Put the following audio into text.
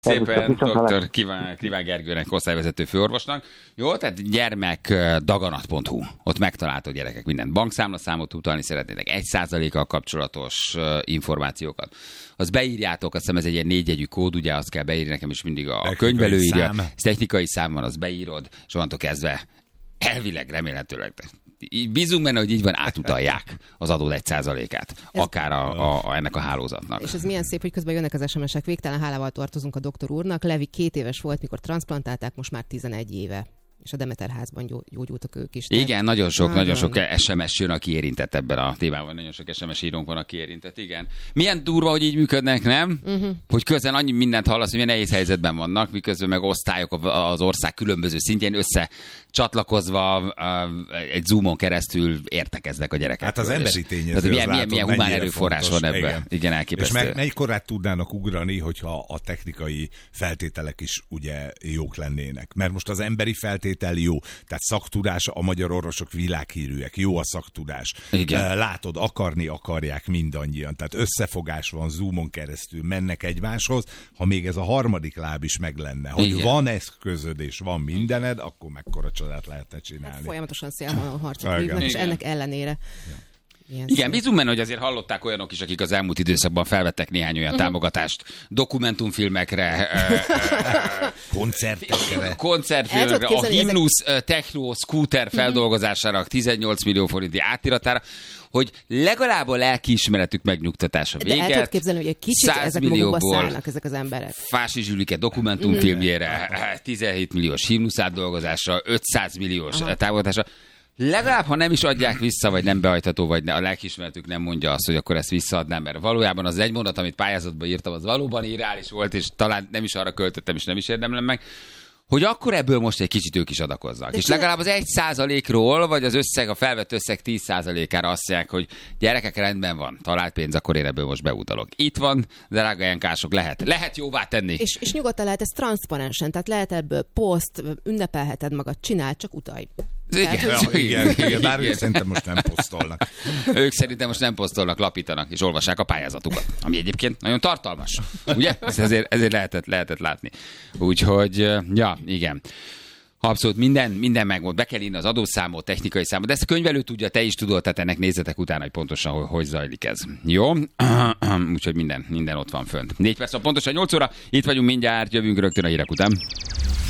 Szépen dr. Kiván Gergőnek, osztályvezető főorvosnak. Jó, tehát gyermekdaganat.hu. Ott megtaláltok, gyerekek, mindent. Bankszámlaszámot utalni szeretnétek, 1%-kal kapcsolatos információkat. Azt beírjátok, azt hiszem ez egy ilyen 4 jegyű kód, ugye azt kell beírni, nekem is mindig a könyvelő írja. Ez technikai szám van, azt beírod, és onnantól kezdve elvileg, remélhetőleg. Bízunk benne, hogy így van, átutalják az adód 1%-át, akár ennek a hálózatnak. És ez milyen szép, hogy közben jönnek az SMS-ek. Végtelen hálával tartozunk a doktor úrnak. Levi 2 éves volt, mikor transplantálták, most már 11 éve. És a Demeter házban gyógyultak ők is. Igen, nagyon sok SMS jön, aki érintett ebben a témában. Nagyon sok SMS írónk van, aki érintett, igen. Milyen durva, hogy így működnek, nem? Hogy közben annyi mindent hallasz, hogy milyen nehéz helyzetben vannak, miközben meg osztályok az ország különböző szintjén összecsatlakozva egy Zoomon keresztül értekeznek a gyerekek. Hát az emberi tényező. Milyen humán erőforrás van ebben. Igen, elképesztő. És melyikkorát tudnának ugrani, hogyha a technikai feltételek is ugye jók lennének. Mert most az emberi feltétel jó. Tehát szaktudás, a magyar orvosok világhírűek. Jó a szaktudás. Igen. Látod, akarják mindannyian. Tehát összefogás van, Zoomon keresztül mennek egymáshoz. Ha még ez a harmadik láb is meg lenne, hogy igen, van eszközöd és van mindened, akkor mekkora csodát lehetne csinálni. Hát folyamatosan szélharcot vívnak, és ennek ellenére. Ja. Igen, bízunk benne, hogy azért hallották olyanok is, akik az elmúlt időszakban felvettek néhány olyan támogatást dokumentumfilmekre, koncertfilmekre, a Himnusz Techno Scooter feldolgozására, 18 millió forinti átiratára, hogy legalább a lelkiismeretük megnyugtatása véget. De el tudod képzelni, hogy egy kicsit ezek magukba szállnak ezek az emberek. Fási Zsülike dokumentumfilmjére, 17 milliós Himnusz átdolgozásra, 500 milliós támogatásra. Legalább, ha nem is adják vissza, vagy nem behajtható, vagy a lelkiismeretük nem mondja azt, hogy akkor ezt visszaadnám, mert valójában az egy mondat, amit pályázatban írtam, az valóban irreális volt, és talán nem is arra költöttem, és nem is érdemlem meg, hogy akkor ebből most egy kicsit ők is adakoznak. És legalább az 1%-ról, vagy az összeg, a felvett összeg 10%-ára azt mondják, hogy gyerekek, rendben van, talált pénz, akkor én ebből most beutalok. Itt van, drága Jánkások, lehet jóvá tenni. És nyugodtan lehet ez transzparensen, tehát lehet ebből poszt, ünnepelheted magad, csinál, csak utalj. Igen, bár ők szerintem most nem posztolnak. Ők szerintem most nem posztolnak, lapítanak és olvassák a pályázatukat, ami egyébként nagyon tartalmas. Ugye? Ezért lehetett látni. Úgyhogy, ja, igen. Abszolút minden megmond, be kell írni az adószámot, technikai számot, de ezt a könyvelő tudja, te is tudod, tehát ennek nézzetek utána, hogy pontosan hogy zajlik ez. Jó? Úgyhogy minden ott van fönt. 4 perc, pontosan 8 óra, itt vagyunk mindjárt, jövünk rögtön a hírek után.